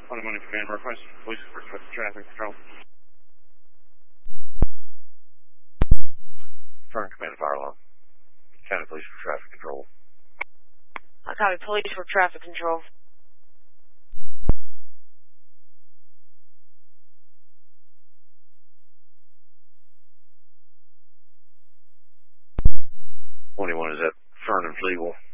On the money for command request, police for traffic control. Current command fire alarm. County police for traffic control. I copy police for traffic control. Is that Fern and Fleeble?